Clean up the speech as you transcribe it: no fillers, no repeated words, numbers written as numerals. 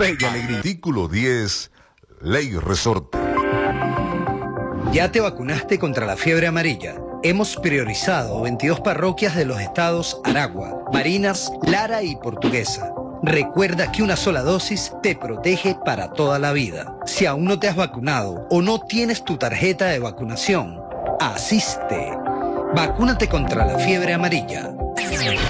Fe y alegría. Artículo 10, Ley Resorte. ¿Ya te vacunaste contra la fiebre amarilla? Hemos priorizado 22 parroquias de los estados Aragua, Barinas, Lara y Portuguesa. Recuerda que una sola dosis te protege para toda la vida. Si aún no te has vacunado o no tienes tu tarjeta de vacunación, asiste. Vacúnate contra la fiebre amarilla.